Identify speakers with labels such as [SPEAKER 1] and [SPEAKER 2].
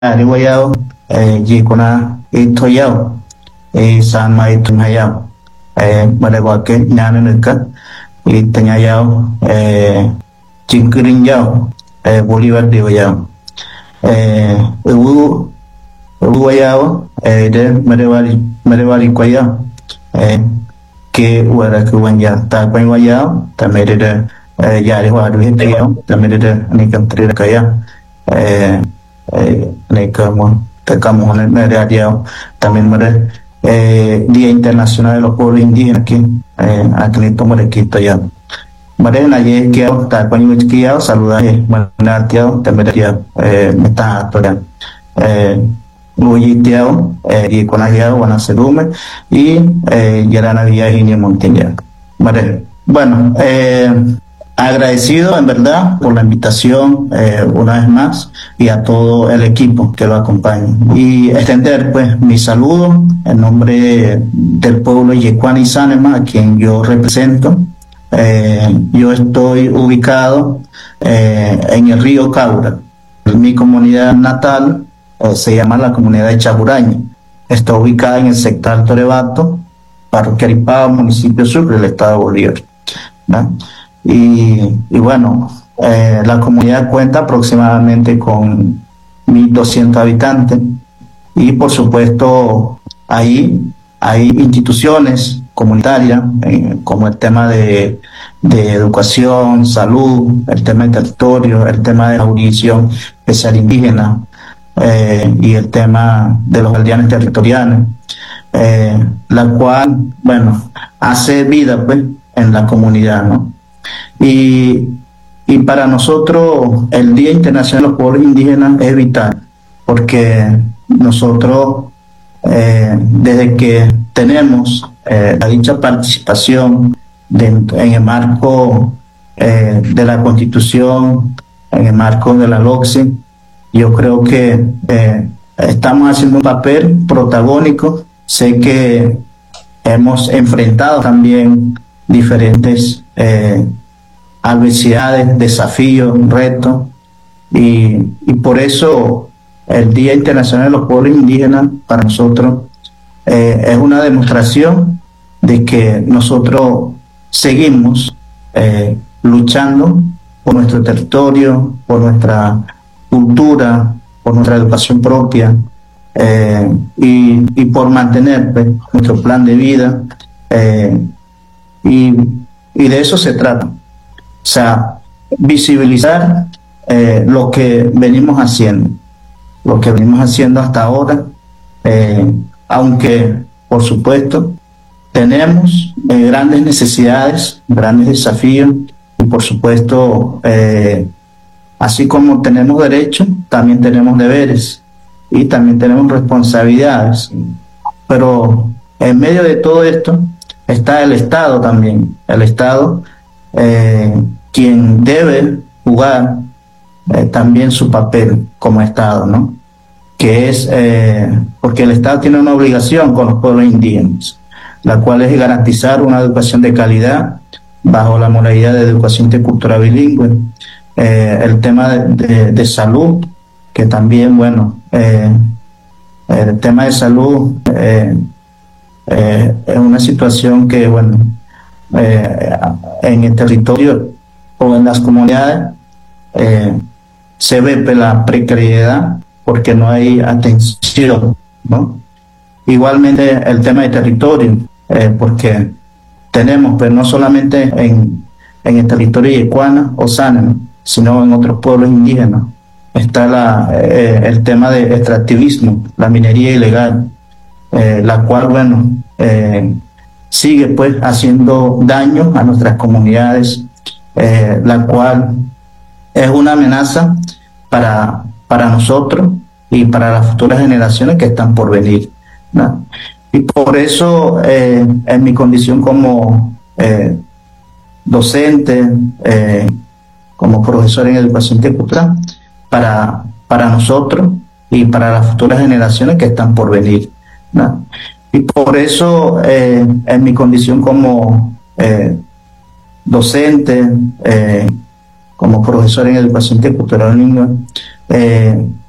[SPEAKER 1] Ariwayao, Jikuna, Itoyao, San Maitun Hayao, Madawake, Nananuka, Itanyayao, Chinkirin Yao, Bolívar de Wayao, Uwayao, de Madawari Kwayao, que Warakuanya, Takwayao, Tamere, Yariwadu Hitayao, Tamere, Nikamtrira Kaya, como tocamos en el radio también Día Internacional de los Pueblos Indígenas aquí aquí tomar aquí ya Marena ye que está con yo que ya saludar manatio también ya me está toda muy tiao y con allá van a sedume y ya la vía y ni montaña bueno agradecido en verdad por la invitación una vez más y a todo el equipo que lo acompaña y extender pues mi saludo en nombre del pueblo Yecuana y Sanema a quien yo represento. Yo estoy ubicado en el río Caura. Mi comunidad natal se llama la comunidad de Chapuraña. Está ubicada en el sector Torebato, parroquia Aripao, municipio Sucre del estado de Bolívar, ¿no? Y bueno, la comunidad cuenta aproximadamente con 1.200 habitantes y por supuesto ahí hay instituciones comunitarias como el tema de educación, salud, el tema de territorio, el tema de la jurisdicción especial indígena y el tema de los guardianes territoriales, la cual, bueno, hace vida pues en la comunidad, ¿no? Y para nosotros el Día Internacional de los Pueblos Indígenas es vital, porque nosotros desde que tenemos la dicha participación en el marco de la Constitución, en el marco de la LOCSI, yo creo que estamos haciendo un papel protagónico. Sé que hemos enfrentado también diferentes adversidades, desafíos, retos, y por eso el Día Internacional de los Pueblos Indígenas para nosotros es una demostración de que nosotros seguimos luchando por nuestro territorio, por nuestra cultura, por nuestra educación propia y por mantener pues, nuestro plan de vida y de eso se trata. O sea, visibilizar lo que venimos haciendo hasta ahora, aunque por supuesto tenemos grandes necesidades, grandes desafíos y por supuesto así como tenemos derechos, también tenemos deberes y también tenemos responsabilidades, pero en medio de todo esto está el Estado también, el Estado quien debe jugar también su papel como Estado, ¿no? Que es, porque el Estado tiene una obligación con los pueblos indígenas, la cual es garantizar una educación de calidad bajo la modalidad de educación intercultural bilingüe, el tema de salud, que también, bueno, el tema de salud es una situación que, bueno, en el territorio o en las comunidades se ve la precariedad porque no hay atención, ¿no? Igualmente el tema de territorio, porque tenemos, pero no solamente en el territorio yecuana o Sanema, sino en otros pueblos indígenas, está el tema de extractivismo, la minería ilegal, la cual, bueno, sigue pues haciendo daño a nuestras comunidades, la cual es una amenaza para nosotros y para las futuras generaciones que están por venir, ¿no? Y por eso en mi condición como docente, como profesor en educación intercultural, para nosotros y para las futuras generaciones que están por venir, ¿no? Y por eso en mi condición como docente, como profesor en educación intercultural lingüe,